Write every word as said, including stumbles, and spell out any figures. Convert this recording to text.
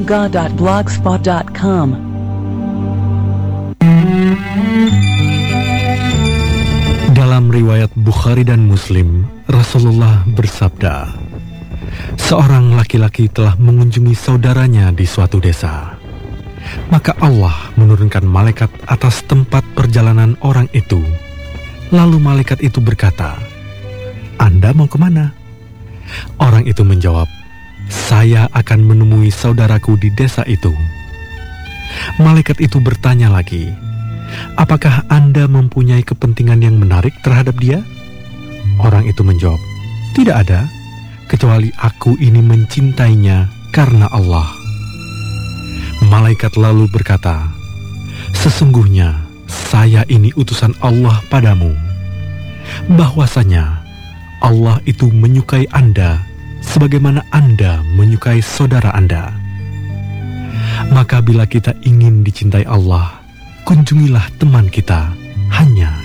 ga dot blogspot dot com. Dalam riwayat Bukhari dan Muslim, Rasulullah bersabda, seorang laki-laki telah mengunjungi saudaranya di suatu desa. Maka Allah menurunkan malaikat atas tempat perjalanan orang itu. Lalu malaikat itu berkata, "Anda mau kemana?" Orang itu menjawab, "Saya akan menemui saudaraku di desa itu." Malaikat itu bertanya lagi, "Apakah Anda mempunyai kepentingan yang menarik terhadap dia?" Orang itu menjawab, "Tidak ada, kecuali aku ini mencintainya karena Allah." Malaikat lalu berkata, "Sesungguhnya saya ini utusan Allah padamu, bahwasanya Allah itu menyukai Anda sebagaimana Anda menyukai saudara Anda. Maka bila kita ingin dicintai Allah, kunjungilah teman kita hanya